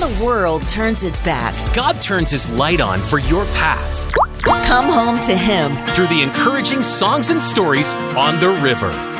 the world turns its back, God turns His light on for your path. come home to Him Through the encouraging songs and stories on the river.